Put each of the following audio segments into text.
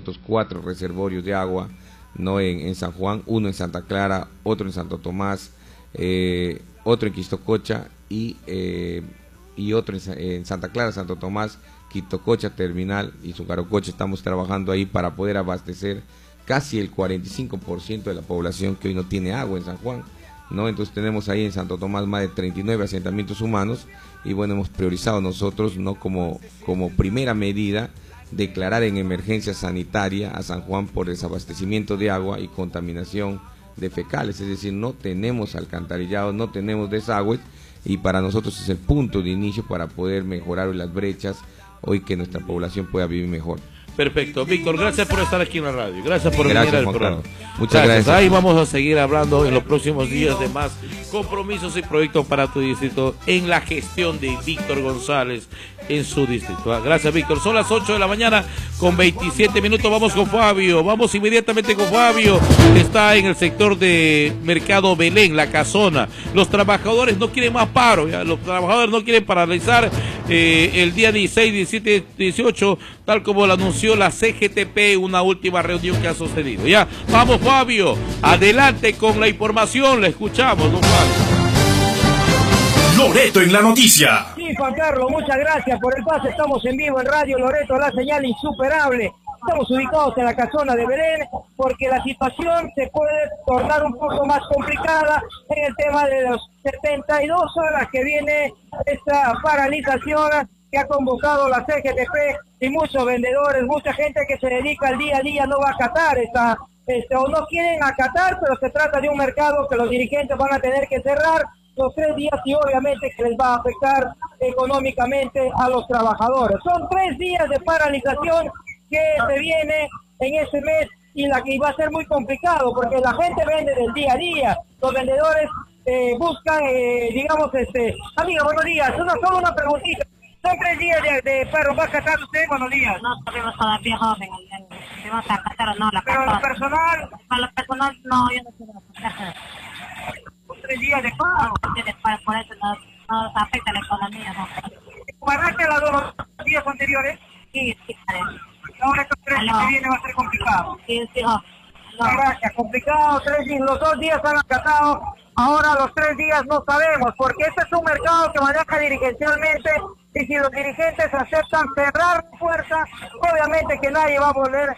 nosotros 4 reservorios de agua, no en San Juan, uno en Santa Clara, otro en Santo Tomás, otro en Quistococha y otro en Santa Clara, Santo Tomás, Quistococha, Terminal y Sucarococha. Estamos trabajando ahí para poder abastecer casi el 45% de la población que hoy no tiene agua en San Juan, ¿no? Entonces tenemos ahí en Santo Tomás más de 39 asentamientos humanos y bueno, hemos priorizado nosotros, ¿no?, como primera medida declarar en emergencia sanitaria a San Juan por desabastecimiento de agua y contaminación de fecales, es decir, no tenemos alcantarillado, no tenemos desagües y para nosotros es el punto de inicio para poder mejorar las brechas hoy que nuestra población pueda vivir mejor. Perfecto, Víctor, gracias por estar aquí en la radio, gracias por venir al programa. Muchas gracias. Ahí vamos a seguir hablando en los próximos días de más compromisos y proyectos para tu distrito en la gestión de Víctor González en su distrito. Gracias, Víctor. Son las 8 de la mañana con 27 minutos. Vamos con Fabio, vamos inmediatamente con Fabio. Está en el sector de Mercado Belén, La Casona. Los trabajadores no quieren más paro, ¿ya? Los trabajadores no quieren paralizar el día 16, 17, 18, tal como lo anunció la CGTP, una última reunión que ha sucedido. Ya, vamos Fabio, adelante con la información, la escuchamos, don Fabio. Loreto en la noticia. Sí, Juan Carlos, muchas gracias por el pase. Estamos en vivo en Radio Loreto, la señal insuperable. Estamos ubicados en la Casona de Belén porque la situación se puede tornar un poco más complicada en el tema de las 72 horas que viene esta paralización que ha convocado la CGTP y muchos vendedores, mucha gente que se dedica al día a día no va a acatar o no quieren acatar, pero se trata de un mercado que los dirigentes van a tener que cerrar los 3 días y obviamente que les va a afectar económicamente a los trabajadores. Son 3 días de paralización que se viene en ese mes y la que va a ser muy complicado porque la gente vende del día a día, los vendedores buscan, amiga, buenos días, solo una preguntita. Son 3 días de paro, ¿va a acatar usted? Buenos días. No sabemos todavía, joven, si vamos a acatar o no la pero lo personal. Para lo personal, no, yo no quiero acatar. 3 días de paro. Por eso nos afecta la economía, ¿no? ¿Paraste los días anteriores? Sí, parece. Ahora estos 3 días que viene va a ser complicado. Sí, no. Gracias, complicado, 3 días, los 2 días han acatado, ahora los 3 días no sabemos, porque este es un mercado que maneja dirigencialmente, y si los dirigentes aceptan cerrar la puerta, obviamente que nadie va a volver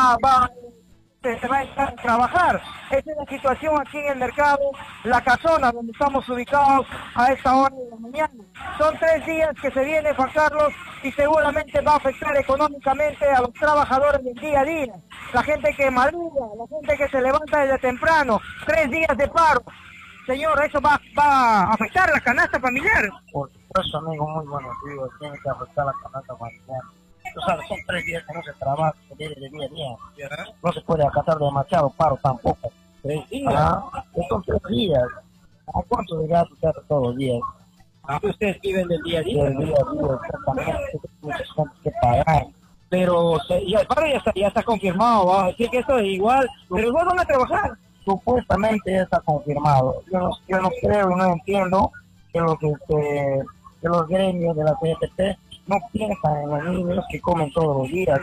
se va a estar a trabajar. Esta es la situación aquí en el mercado La Casona, donde estamos ubicados a esta hora de la mañana. Son 3 días que se viene, Juan Carlos, y seguramente va a afectar económicamente a los trabajadores del día a día, la gente que madruga, la gente que se levanta desde temprano. 3 días de paro. Señor, ¿eso va a afectar la canasta familiar? Por supuesto, amigo, muy buenos días. Tiene que afectar la canasta familiar. Tú sabes, son 3 días que no se trabaja, se viene de día a día. No se puede acatar demasiado paro tampoco. 3 días. Son 3 días. ¿A cuánto de gasto se hace todos los días? Ustedes viven del día a día. Del día a día, exactamente. Muchas cosas que pagar. Pero ya está confirmado, vamos a decir que esto es igual, pero igual van a trabajar. Supuestamente ya está confirmado. Yo no creo y no entiendo que los gremios de la CGTP no piensan en los niños que comen todos los días.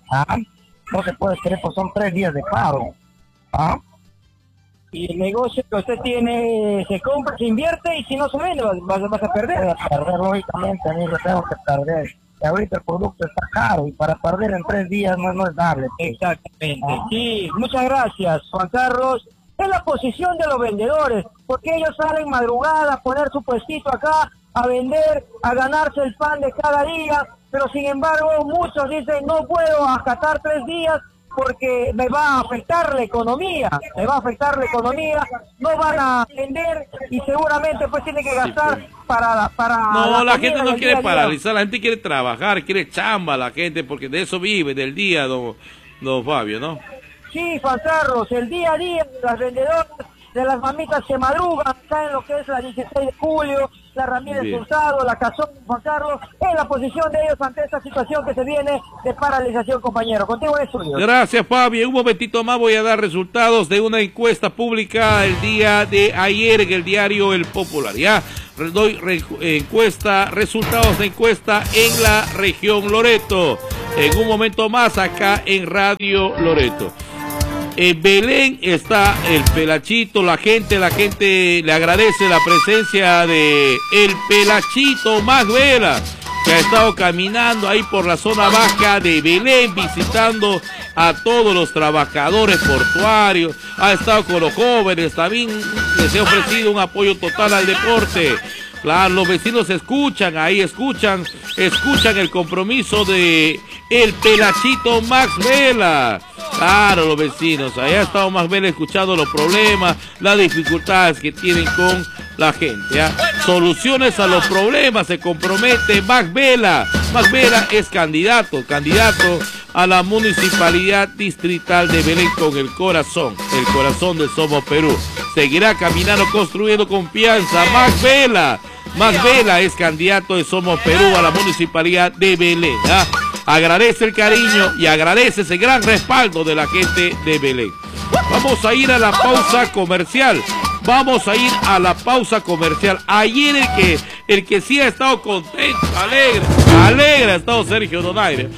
No se puede creer, pues son 3 días de paro. Y el negocio que usted tiene, se compra, se invierte y si no se vende, vas a perder. Vas a perder, lógicamente, amigo, tengo que perder. Y ahorita el producto está caro y para perder en 3 días no es darle. Exactamente. Sí, muchas gracias, Juan Carlos. Es la posición de los vendedores, porque ellos salen madrugada a poner su puestito acá, a vender, a ganarse el pan de cada día, pero sin embargo muchos dicen no puedo acatar 3 días porque me va a afectar la economía, no van a vender y seguramente pues tiene que gastar para no, la gente no quiere paralizar, la gente quiere trabajar, quiere chamba la gente, porque de eso vive, del día, don Fabio, ¿no? Sí, Juan Carlos, el día a día de las vendedoras, de las mamitas que madrugan, acá en lo que es la 16 de julio, la Ramírez Hurtado, la Casona, Juan Carlos, es la posición de ellos ante esta situación que se viene de paralización, compañero. Contigo en el estudio. Gracias, Fabio. Un momentito más voy a dar resultados de una encuesta pública el día de ayer en el diario El Popular. Ya doy resultados de encuesta en la región Loreto. en un momento más acá en Radio Loreto. En Belén está el Pelachito, la gente le agradece la presencia de el Pelachito Max Vela, que ha estado caminando ahí por la zona baja de Belén, visitando a todos los trabajadores portuarios, ha estado con los jóvenes, también les ha ofrecido un apoyo total al deporte. Claro, los vecinos escuchan el compromiso de el Pelachito Max Vela. Claro, los vecinos, ahí ha estado Max Vela escuchando los problemas, las dificultades que tienen con la gente, ¿eh? Soluciones a los problemas, se compromete Max Vela. Max Vela es candidato a la municipalidad distrital de Belén con el corazón de Somos Perú. Seguirá caminando, construyendo confianza. Max Vela es candidato de Somos Perú a la municipalidad de Belén, ¿eh? Agradece el cariño y agradece ese gran respaldo de la gente de Belén. Vamos a ir a la pausa comercial. Ayer el que sí ha estado contento, alegre ha estado Sergio Donaire.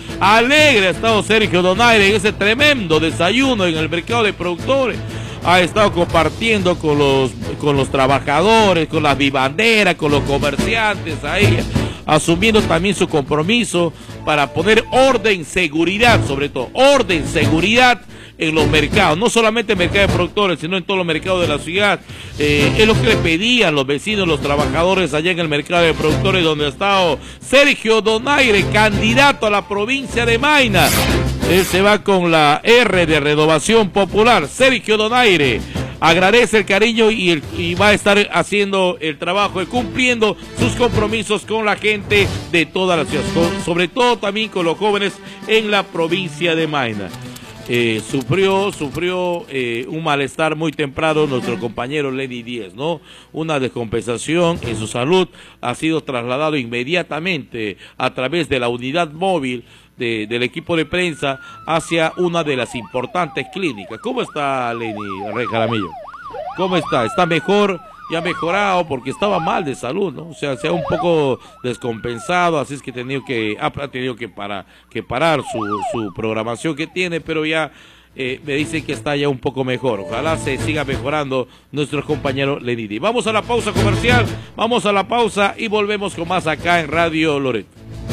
En ese tremendo desayuno en el mercado de productores. Ha estado compartiendo con los trabajadores, con las vivanderas, con los comerciantes ahí, asumiendo también su compromiso para poner orden, seguridad, sobre todo, seguridad en los mercados, no solamente en el mercado de productores, sino en todos los mercados de la ciudad. Es lo que le pedían los vecinos, los trabajadores allá en el mercado de productores, donde ha estado Sergio Donaire, candidato a la provincia de Mayna. Él se va con la R de Renovación Popular. Sergio Donaire agradece el cariño y va a estar haciendo el trabajo, cumpliendo sus compromisos con la gente de toda la ciudad, sobre todo también con los jóvenes en la provincia de Mayna. Sufrió un malestar muy temprano nuestro compañero Lenny Díez, ¿no? Una descompensación en su salud, ha sido trasladado inmediatamente a través de la unidad móvil del equipo de prensa hacia una de las importantes clínicas. ¿Cómo está Lenny Rey Jaramillo? ¿Cómo está? ¿Está mejor? Ya ha mejorado porque estaba mal de salud, ¿no? O sea, se ha un poco descompensado, así es que ha tenido que parar su programación que tiene, pero ya me dicen que está ya un poco mejor. Ojalá se siga mejorando nuestro compañero Lenny Díez. Vamos a la pausa comercial, y volvemos con más acá en Radio Loreto.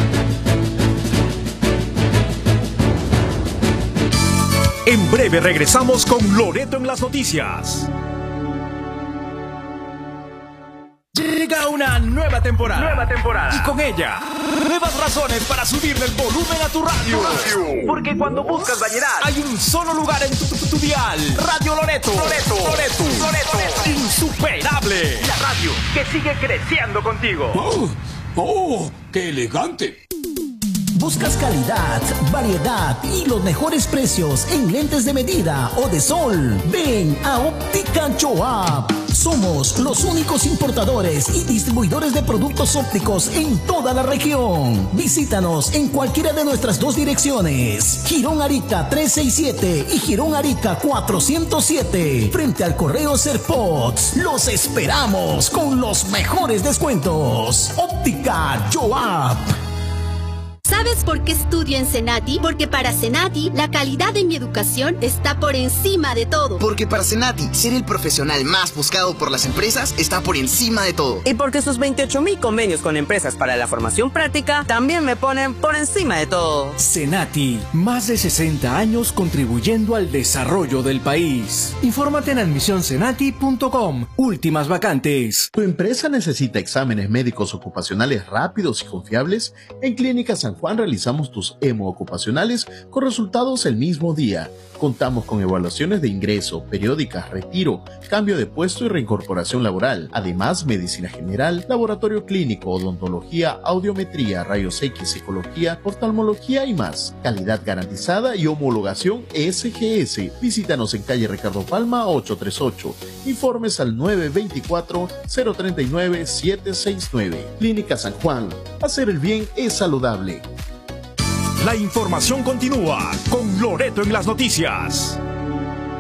En breve regresamos con Loreto en las noticias. Llega una nueva temporada. Y con ella, nuevas razones para subirle el volumen a tu radio. Porque cuando buscas variedad, hay un solo lugar en tu dial. Radio Loreto. Insuperable. La radio que sigue creciendo contigo. ¡Oh! ¡Qué elegante! ¿Buscas calidad, variedad y los mejores precios en lentes de medida o de sol? Ven a Óptica Joab. Somos los únicos importadores y distribuidores de productos ópticos en toda la región. Visítanos en cualquiera de nuestras dos direcciones, Girón Arica 367 y Girón Arica 407, frente al Correo Serpots. Los esperamos con los mejores descuentos. Óptica Joab. ¿Sabes por qué estudio en Senati? Porque para Senati, la calidad de mi educación está por encima de todo. Porque para Senati, ser el profesional más buscado por las empresas está por encima de todo. Y porque sus 28,000 convenios con empresas para la formación práctica también me ponen por encima de todo. Senati, más de 60 años contribuyendo al desarrollo del país. Infórmate en admisionsenati.com. Últimas vacantes. ¿Tu empresa necesita exámenes médicos ocupacionales rápidos y confiables? En Clínica San Juan realizamos tus EMO ocupacionales con resultados el mismo día. Contamos con evaluaciones de ingreso, periódicas, retiro, cambio de puesto y reincorporación laboral. Además, medicina general, laboratorio clínico, odontología, audiometría, rayos X, psicología, oftalmología y más. Calidad garantizada y homologación SGS. Visítanos en calle Ricardo Palma 838. Informes al 924-039-769. Clínica San Juan. Hacer el bien es saludable. La información continúa con Loreto en las noticias.